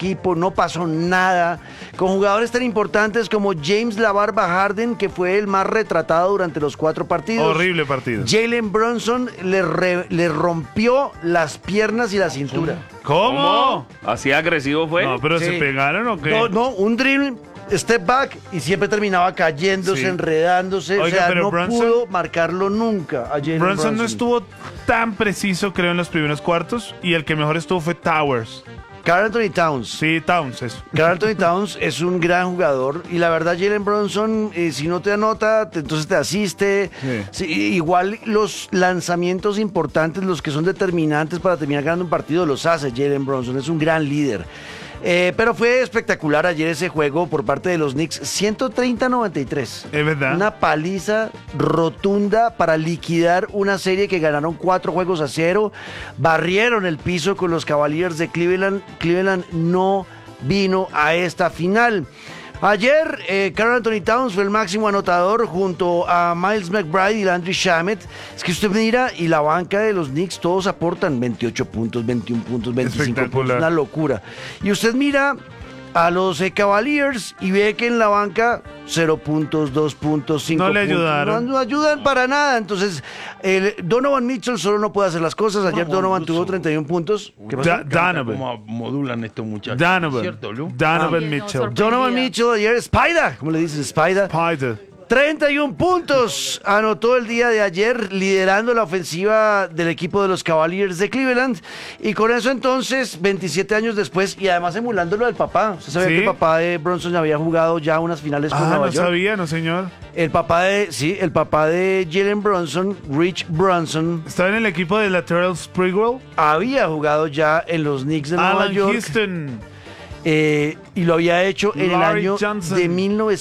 equipo, no pasó nada. Con jugadores tan importantes como James La Barba Harden, que fue el más retratado durante los 4 partidos. Horrible partido. Jalen Brunson le rompió las piernas y la cintura. ¿Cómo? ¿Así agresivo fue? No, pero Sí. ¿se pegaron o qué? No, un drill, step back, y siempre terminaba cayéndose, Sí. enredándose. Oiga, o sea, pero no Brunson- pudo marcarlo nunca a Jalen Brunson no estuvo tan preciso, creo, en los primeros cuartos. Y el que mejor estuvo fue Towers. Karl Anthony Towns. Sí, Towns, eso. Karl Anthony Towns es un gran jugador y la verdad Jalen Brunson, si no te anota, entonces te asiste. Sí. Sí, igual los lanzamientos importantes, los que son determinantes para terminar ganando un partido, los hace Jalen Brunson, es un gran líder. Pero fue espectacular ayer ese juego por parte de los Knicks, 130-93. Es verdad. Una paliza rotunda para liquidar una serie que ganaron 4-0. Barrieron el piso con los Cavaliers de Cleveland. Cleveland no vino a esta final. Ayer, Karl Anthony Towns fue el máximo anotador junto a Miles McBride y Landry Shamet. Es que usted mira y la banca de los Knicks, todos aportan 28 puntos, 21 puntos, 25 puntos, Espectacular. una locura. Y usted mira a los Cavaliers y ve que en la banca 0 puntos, 2 puntos, 5 No le puntos. ayudaron. No ayudan para nada. Entonces, Donovan Mitchell solo no puede hacer las cosas. Ayer Donovan tuvo 31 puntos. ¿Qué pasó? Donovan. ¿Cómo modulan estos muchachos? Donovan. ¿Cierto, Lu? Donovan no, Mitchell. sorprendida. Donovan Mitchell ayer, Spider, ¿cómo le dicen? Spider. Spider. 31 puntos anotó el día de ayer, liderando la ofensiva del equipo de los Cavaliers de Cleveland. Y con eso entonces, 27 años después, y además emulando lo del papá. Usted sabía ¿Sí? que el papá de Brunson había jugado ya unas finales con Ah, Nueva no York. sabía, no señor. El papá de Jalen Brunson, Rich Brunson, Estaba en el equipo de Lateral Sprewell. había jugado ya en los Knicks de Nueva Alan York. Houston. Y lo había hecho en el Larry año Johnson. de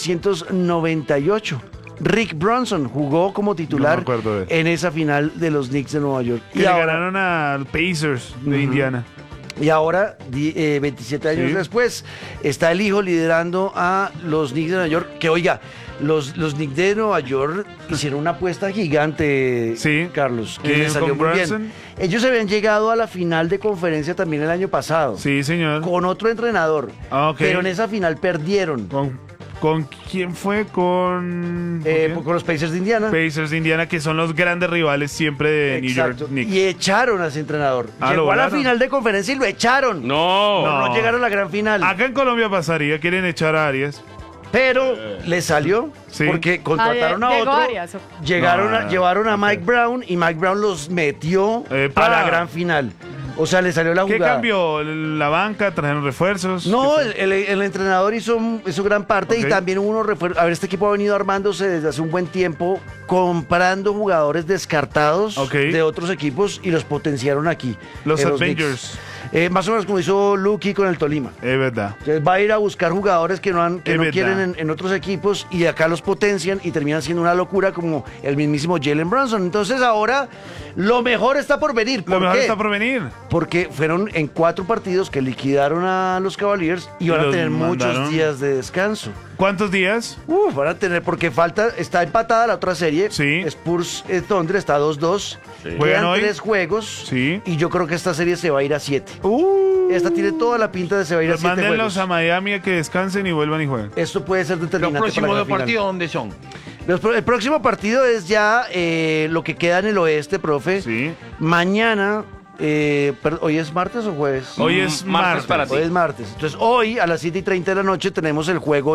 1998. Rick Brunson jugó como titular No me acuerdo de él. en esa final de los Knicks de Nueva York. Que le ganaron a Pacers de Indiana. Y ahora, 27 años Sí. después, está el hijo liderando a los Knicks de Nueva York. Que oiga, los Knicks de Nueva York hicieron una apuesta gigante, Sí. Carlos, que les salió con muy Brunson. bien. Ellos habían llegado a la final de conferencia también el año pasado. Sí, señor. Con otro entrenador. Ah, ok. Pero en esa final perdieron. ¿Con quién fue? ¿Con quién? Con los Pacers de Indiana. Pacers de Indiana, que son los grandes rivales siempre de New Exacto. York Knicks. Y echaron a ese entrenador. Ah, Llegó ¿lo a la volaron? final de conferencia y lo echaron. No. No llegaron a la gran final. Acá en Colombia pasaría, quieren echar a Arias. Pero le salió Sí. porque contrataron a Diego otro. Arias. Llevaron a ok. Mike Brown y Mike Brown los metió Epa. a la gran final. O sea, le salió la ¿Qué jugada. cambió? ¿La banca? ¿Trajeron refuerzos? No, ¿Qué fue? el entrenador hizo gran parte Ok. y también hubo unos refuerzos. A ver, este equipo ha venido armándose desde hace un buen tiempo, comprando jugadores descartados Ok. de otros equipos y los potenciaron aquí. Los en Avengers. Knicks. Más o menos como hizo Lucky con el Tolima. Es verdad. Entonces va a ir a buscar jugadores que no Es verdad. quieren en otros equipos y acá los potencian y terminan siendo una locura como el mismísimo Jalen Brunson. Entonces ahora lo mejor está por venir. Lo ¿Por mejor qué? está por venir. Porque fueron en 4 partidos que liquidaron a los Cavaliers y van a los tener mandaron. muchos días de descanso. ¿Cuántos días? Van a tener, porque está empatada la otra serie. Sí. Spurs Thunder está 2-2. Juegan Quedan hoy. 3 juegos. Sí. Y yo creo que esta serie se va a ir a 7. Esta tiene toda la pinta de se va a ir a 7 Mándenlos juegos. a Miami a que descansen y vuelvan y jueguen. Esto puede ser ¿Los determinante próximos para la dos final. partidos dónde son? El próximo partido es ya lo que queda en el oeste, profe. Sí. Mañana, ¿hoy es martes o jueves? Hoy es martes. para ti. Hoy es martes. Entonces, hoy a las 7:30 de la noche tenemos el juego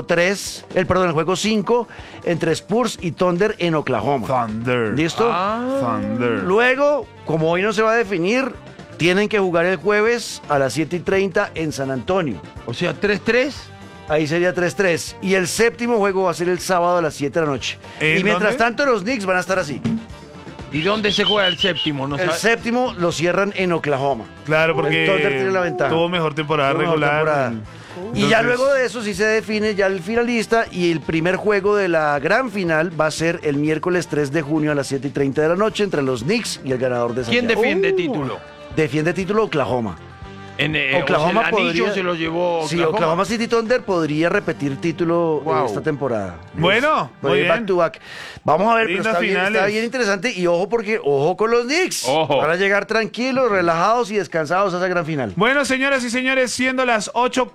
5 entre Spurs y Thunder en Oklahoma. Thunder. ¿Listo? Thunder. Luego, como hoy no se va a definir, tienen que jugar el jueves a las 7:30 en San Antonio. O sea, 3-3. Ahí sería 3-3. Y el séptimo juego va a ser el sábado a las 7 de la noche. ¿En Y mientras dónde? tanto, los Knicks van a estar así. ¿Y dónde se juega el séptimo? ¿No El sabe? séptimo lo cierran en Oklahoma. Claro, porque El Thunder tiene la ventaja. tuvo mejor temporada Tuvo mejor regular. temporada. Y ya Entonces, luego de eso sí se define ya el finalista y el primer juego de la gran final va a ser el miércoles 3 de junio a las 7:30 de la noche entre los Knicks y el ganador de ¿Quién Santiago. defiende título? Defiende título Oklahoma. Oklahoma el anillo podría- se lo llevó Sí, Oklahoma City Thunder podría repetir título Wow. esta temporada. Bueno, Puede muy ir back bien. to back. Vamos a ver, pero Lindas está finales. bien interesante y ojo con los Knicks. Ojo. Van a llegar tranquilos, relajados y descansados a esa gran final. Bueno, señoras y señores, siendo las 8:40